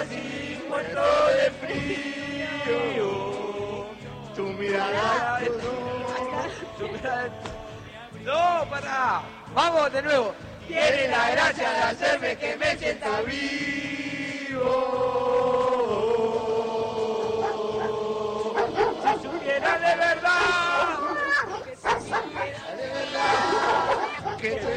casi muerto de frío. Tu mirada No, pará. Vamos de nuevo. tiene la gracia de hacerme que me sienta vivo. Si supiera de verdad, que